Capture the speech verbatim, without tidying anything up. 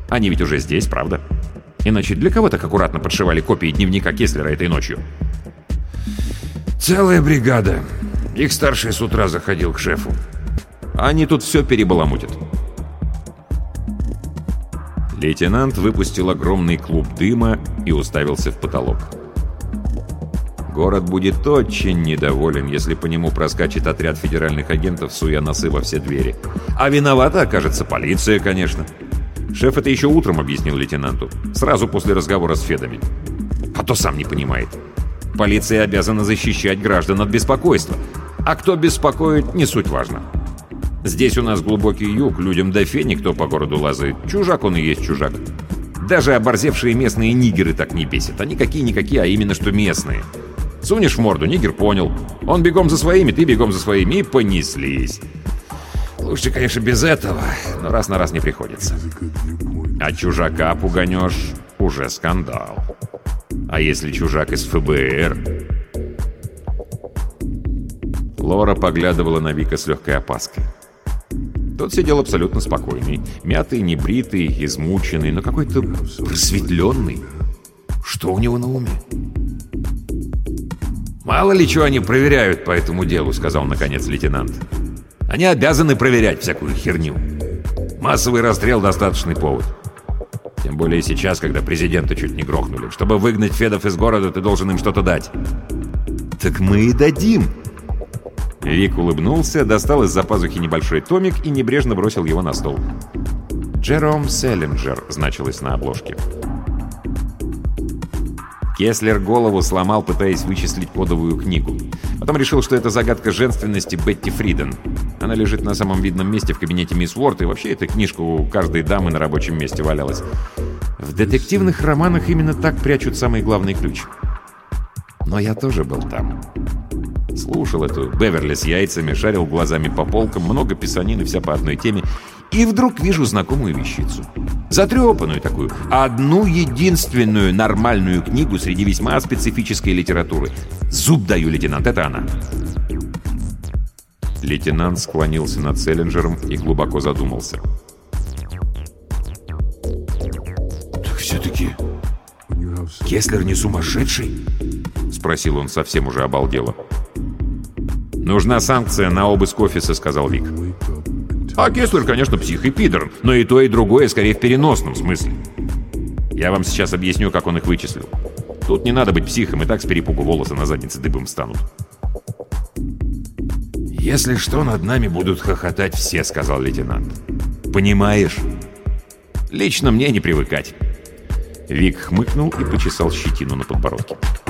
Они ведь уже здесь, правда? Иначе для кого так аккуратно подшивали копии дневника Кеслера этой ночью? Целая бригада. Их старший с утра заходил к шефу. Они тут все перебаламутят. Лейтенант выпустил огромный клуб дыма и уставился в потолок. Город будет очень недоволен, если по нему проскачет отряд федеральных агентов, суя носы во все двери. А виновата окажется полиция, конечно. Шеф это еще утром объяснил лейтенанту, сразу после разговора с Федами. А то сам не понимает. Полиция обязана защищать граждан от беспокойства. А кто беспокоит, не суть важно. Здесь у нас глубокий юг, людям до фени кто по городу лазает. Чужак он и есть чужак. Даже оборзевшие местные нигеры так не бесят. Они какие-никакие, а именно что местные. Сунешь в морду, нигер понял. Он бегом за своими, ты бегом за своими, и понеслись. Лучше, конечно, без этого, но раз на раз не приходится. А чужака пуганешь — уже скандал. А если чужак из эф бэ эр? Лора поглядывала на Вика с легкой опаской. Тот сидел абсолютно спокойный, мятый, небритый, измученный, но какой-то просветленный. Что у него на уме? «Мало ли чего они проверяют по этому делу», — сказал наконец лейтенант. «Они обязаны проверять всякую херню. Массовый расстрел — достаточный повод. Тем более сейчас, когда президента чуть не грохнули. Чтобы выгнать Федов из города, ты должен им что-то дать». «Так мы и дадим». Вик улыбнулся, достал из-за пазухи небольшой томик и небрежно бросил его на стол. «Джером Селлинджер» значилось на обложке. Кеслер голову сломал, пытаясь вычислить кодовую книгу. Потом решил, что это загадка женственности Бетти Фриден. Она лежит на самом видном месте в кабинете мисс Уорд, и вообще эта книжка у каждой дамы на рабочем месте валялась. В детективных романах именно так прячут самый главный ключ. Но я тоже был там. Слушал эту Беверли с яйцами, шарил глазами по полкам, много писанины, вся по одной теме. И вдруг вижу знакомую вещицу. Затрепанную такую. Одну единственную нормальную книгу среди весьма специфической литературы. Зуб даю, лейтенант, это она. Лейтенант склонился над Селлинджером и глубоко задумался. «Так все-таки Кеслер не сумасшедший?» — спросил он совсем уже обалдело. «Нужна санкция на обыск офиса», — сказал Вик. «А Кеслер, конечно, псих и пидор, но и то, и другое скорее в переносном смысле. Я вам сейчас объясню, как он их вычислил. Тут не надо быть психом, и так с перепугу волосы на заднице дыбом станут». «Если что, над нами будут хохотать все», — сказал лейтенант. «Понимаешь?» «Лично мне не привыкать». Вик хмыкнул и почесал щетину на подбородке.